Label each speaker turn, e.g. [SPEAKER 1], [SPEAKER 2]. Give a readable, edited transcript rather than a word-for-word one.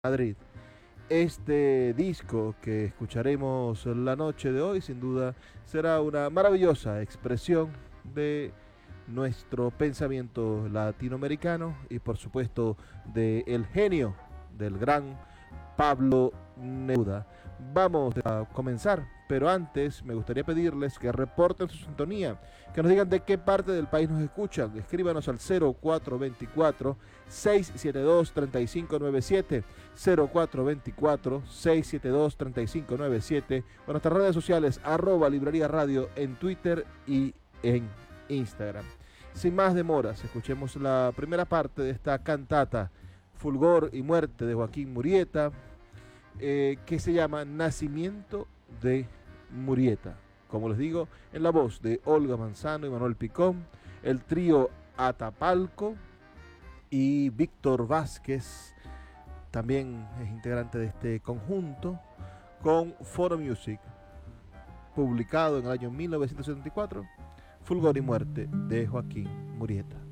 [SPEAKER 1] Madrid. Este disco que escucharemos la noche de hoy, sin duda, será una maravillosa expresión de nuestro pensamiento latinoamericano y, por supuesto, del genio del gran Pablo Neruda. Vamos a comenzar, pero antes me gustaría pedirles que reporten su sintonía, que nos digan de qué parte del país nos escuchan. Escríbanos al 0424-672-3597, 0424-672-3597, o nuestras redes sociales, @Librería Radio en Twitter y en Instagram. Sin más demoras, escuchemos la primera parte de esta cantata Fulgor y Muerte de Joaquín Murrieta, que se llama Nacimiento de Murrieta. Como les digo, en la voz de Olga Manzano y Manuel Picón, el trío Atapalco y Víctor Vázquez, también es integrante de este conjunto, con Foro Music, publicado en el año 1974, Fulgor y Muerte de Joaquín Murrieta.